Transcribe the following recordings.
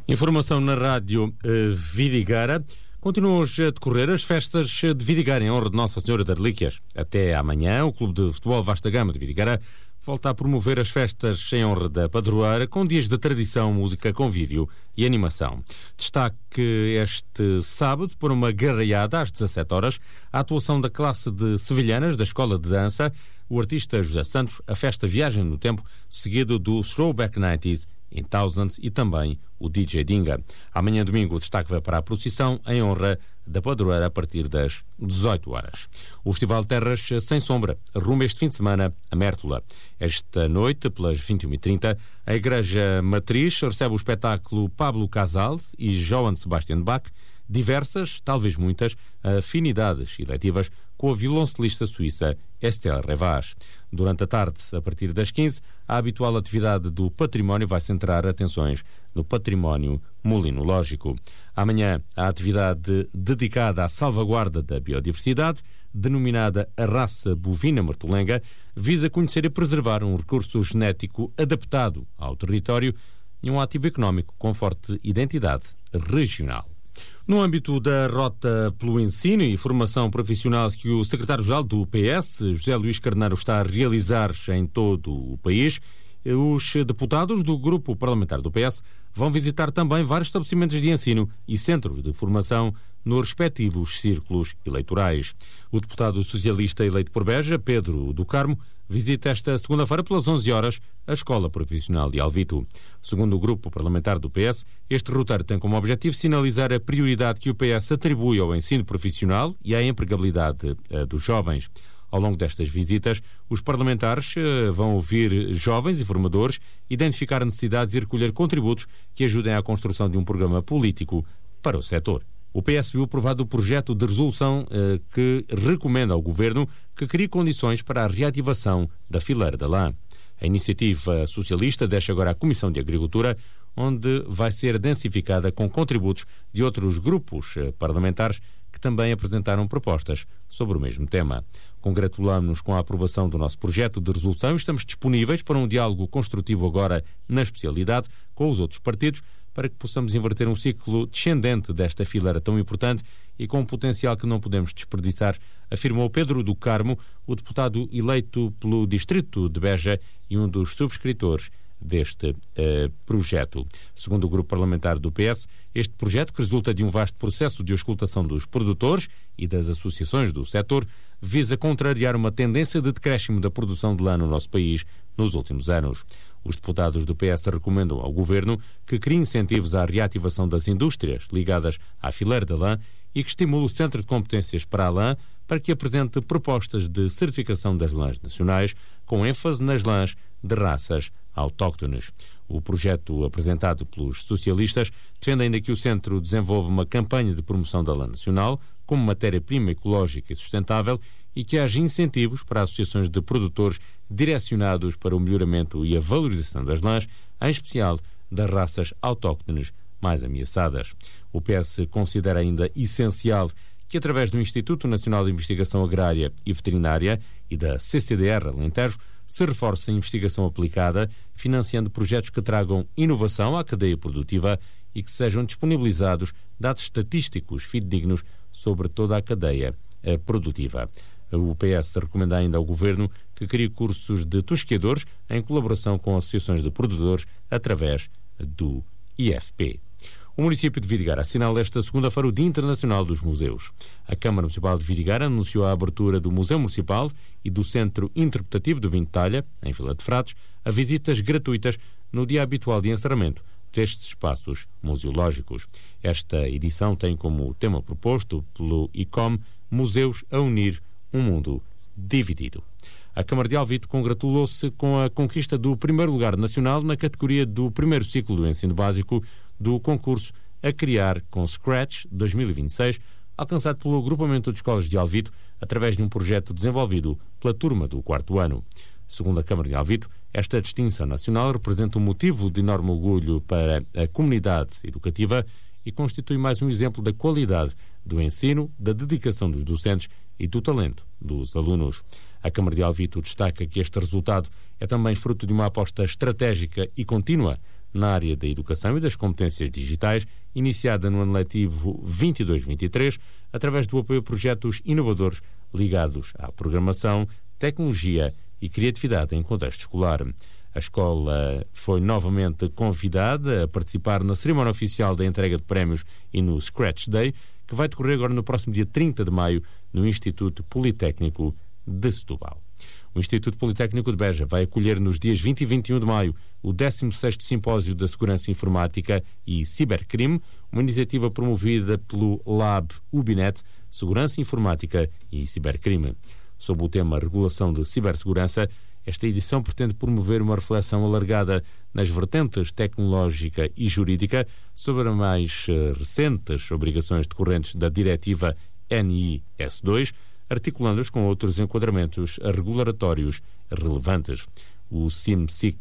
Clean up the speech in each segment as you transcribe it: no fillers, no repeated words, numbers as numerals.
Informação na rádio Vidigueira. Continuam hoje a decorrer as festas de Vidigueira em honra de Nossa Senhora das Relíquias. Até amanhã, o Clube de Futebol Vasta Gama de Vidigueira volta a promover as festas em honra da padroeira, com dias de tradição, música, convívio e animação. Destaque este sábado, por uma garraiada às 17 horas, a atuação da classe de sevilhanas da Escola de Dança, o artista José Santos, a festa Viagem no Tempo, seguido do Throwback 90s in Thousands e também o DJ Dinga. Amanhã, domingo, o destaque vai para a procissão em honra da padroeira a partir das 18 horas. O Festival Terras Sem Sombra rumo este fim de semana a Mértola. Esta noite, pelas 21h30, a Igreja Matriz recebe o espetáculo Pablo Casals e Johann Sebastian Bach, diversas, talvez muitas, afinidades eletivas com a violoncelista suíça Estelle Revaz. Durante a tarde, a partir das 15, a habitual atividade do património vai centrar atenções no património molinológico. Amanhã, a atividade dedicada à salvaguarda da biodiversidade, denominada a raça bovina martulenga, visa conhecer e preservar um recurso genético adaptado ao território e um ativo económico com forte identidade regional. No âmbito da Rota pelo Ensino e Formação Profissional que o secretário-geral do PS, José Luís Carneiro, está a realizar em todo o país, os deputados do grupo parlamentar do PS vão visitar também vários estabelecimentos de ensino e centros de formação nos respectivos círculos eleitorais. O deputado socialista eleito por Beja, Pedro do Carmo, visita esta segunda-feira pelas 11 horas a Escola Profissional de Alvito. Segundo o grupo parlamentar do PS, este roteiro tem como objetivo sinalizar a prioridade que o PS atribui ao ensino profissional e à empregabilidade dos jovens. Ao longo destas visitas, os parlamentares vão ouvir jovens e formadores, identificar necessidades e recolher contributos que ajudem à construção de um programa político para o setor. O PS viu aprovado o projeto de resolução que recomenda ao Governo que crie condições para a reativação da fileira da lã. A iniciativa socialista deixa agora a Comissão de Agricultura, onde vai ser densificada com contributos de outros grupos parlamentares que também apresentaram propostas sobre o mesmo tema. Congratulamos-nos com a aprovação do nosso projeto de resolução e estamos disponíveis para um diálogo construtivo agora na especialidade com os outros partidos para que possamos inverter um ciclo descendente desta fileira tão importante e com um potencial que não podemos desperdiçar, afirmou Pedro do Carmo, o deputado eleito pelo distrito de Beja e um dos subscritores deste projeto. Segundo o grupo parlamentar do PS, este projeto, que resulta de um vasto processo de auscultação dos produtores e das associações do setor, visa contrariar uma tendência de decréscimo da produção de lã no nosso país nos últimos anos. Os deputados do PS recomendam ao Governo que crie incentivos à reativação das indústrias ligadas à fileira da lã e que estimule o Centro de Competências para a Lã para que apresente propostas de certificação das lãs nacionais, com ênfase nas lãs de raças autóctones. O projeto apresentado pelos socialistas defende ainda que o Centro desenvolva uma campanha de promoção da lã nacional como matéria-prima ecológica e sustentável e que haja incentivos para associações de produtores direcionados para o melhoramento e a valorização das lãs, em especial das raças autóctones mais ameaçadas. O PS considera ainda essencial que, através do Instituto Nacional de Investigação Agrária e Veterinária e da CCDR Alentejo, se reforce a investigação aplicada, financiando projetos que tragam inovação à cadeia produtiva e que sejam disponibilizados dados estatísticos fidedignos sobre toda a cadeia produtiva. O PS recomenda ainda ao Governo que crie cursos de tosqueadores em colaboração com associações de produtores através do IFP. O município de Vidigueira assinala esta segunda-feira o Dia Internacional dos Museus. A Câmara Municipal de Vidigueira anunciou a abertura do Museu Municipal e do Centro Interpretativo do Vinho de Talha, em Vila de Frades, a visitas gratuitas no dia habitual de encerramento destes espaços museológicos. Esta edição tem como tema proposto pelo ICOM Museus a Unir um Mundo Dividido. A Câmara de Alvito congratulou-se com a conquista do primeiro lugar nacional na categoria do primeiro ciclo do ensino básico do concurso A Criar com Scratch 2026, alcançado pelo Agrupamento de Escolas de Alvito através de um projeto desenvolvido pela turma do 4º ano. Segundo a Câmara de Alvito, esta distinção nacional representa um motivo de enorme orgulho para a comunidade educativa e constitui mais um exemplo da qualidade do ensino, da dedicação dos docentes e do talento dos alunos. A Câmara de Alvito destaca que este resultado é também fruto de uma aposta estratégica e contínua na área da educação e das competências digitais, iniciada no ano letivo 22-23, através do apoio a projetos inovadores ligados à programação, tecnologia e criatividade em contexto escolar. A escola foi novamente convidada a participar na cerimónia oficial da entrega de prémios e no Scratch Day, que vai decorrer agora no próximo dia 30 de maio no Instituto Politécnico de Setúbal. O Instituto Politécnico de Beja vai acolher nos dias 20 e 21 de maio o 16º Simpósio da Segurança Informática e Cibercrime, uma iniciativa promovida pelo Lab Ubinet, Segurança Informática e Cibercrime. Sob o tema Regulação de Cibersegurança, esta edição pretende promover uma reflexão alargada nas vertentes tecnológica e jurídica sobre as mais recentes obrigações decorrentes da Diretiva NIS2, articulando-as com outros enquadramentos regulatórios relevantes. O CIMSIC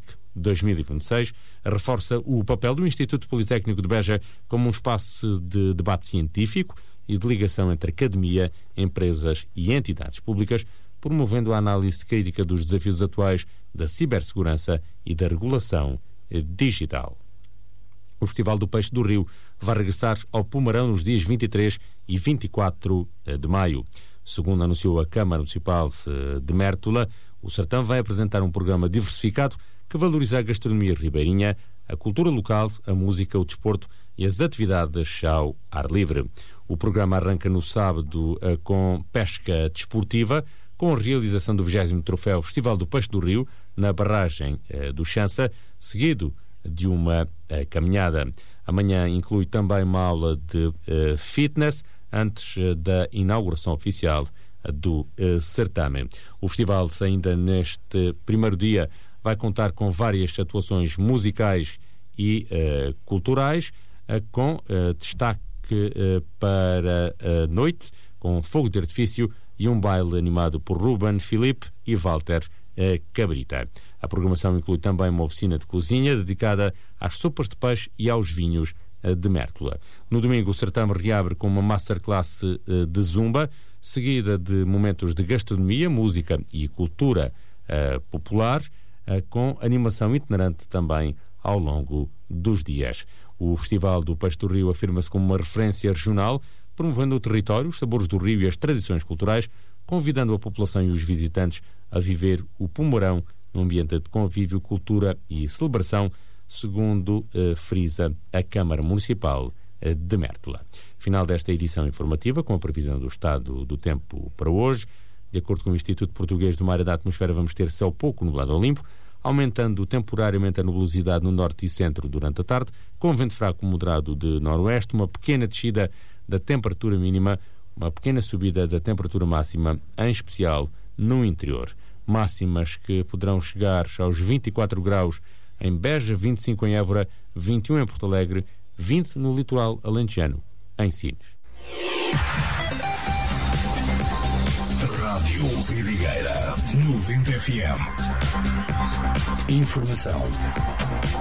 2026 reforça o papel do Instituto Politécnico de Beja como um espaço de debate científico e de ligação entre academia, empresas e entidades públicas, promovendo a análise crítica dos desafios atuais da cibersegurança e da regulação digital. O Festival do Peixe do Rio vai regressar ao Pumarão nos dias 23 e 24 de maio. Segundo anunciou a Câmara Municipal de Mértola, o Sertão vai apresentar um programa diversificado que valoriza a gastronomia ribeirinha, a cultura local, a música, o desporto e as atividades ao ar livre. O programa arranca no sábado com pesca desportiva, com a realização do 20º Troféu Festival do Peixe do Rio, na barragem do Chança, seguido de uma caminhada. Amanhã inclui também uma aula de fitness, antes da inauguração oficial do certame. O festival, ainda neste primeiro dia, vai contar com várias atuações musicais e culturais, com destaque para a noite, com fogo de artifício e um baile animado por Ruben Filipe e Walter Cabrita. A programação inclui também uma oficina de cozinha dedicada às sopas de peixe e aos vinhos de Mértola. No domingo, o certame reabre com uma masterclass de zumba, seguida de momentos de gastronomia, música e cultura popular, com animação itinerante também ao longo dos dias. O Festival do Peixe do Rio afirma-se como uma referência regional, promovendo o território, os sabores do rio e as tradições culturais, convidando a população e os visitantes a viver o Pumarão num ambiente de convívio, cultura e celebração, segundo frisa a Câmara Municipal de Mértola. Final desta edição informativa, com a previsão do estado do tempo para hoje. De acordo com o Instituto Português do Mar e da Atmosfera, vamos ter céu pouco nublado ao limpo, aumentando temporariamente a nubosidade no norte e centro durante a tarde, com vento fraco moderado de noroeste, uma pequena descida da temperatura mínima, uma pequena subida da temperatura máxima, em especial no interior. Máximas que poderão chegar aos 24 graus em Beja, 25 em Évora, 21 em Porto Alegre, 20 no litoral alentejano, em Sines. Rádio Vidigueira 90 FM. Informação